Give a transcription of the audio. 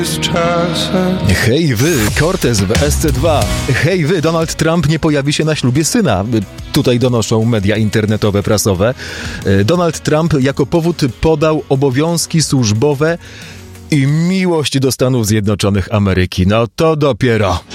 Hej wy, Cortez w SC2. Hej wy, Donald Trump nie pojawi się na ślubie syna. Tutaj donoszą media internetowe, prasowe. Donald Trump jako powód podał obowiązki służbowe i miłość do Stanów Zjednoczonych Ameryki. No to dopiero.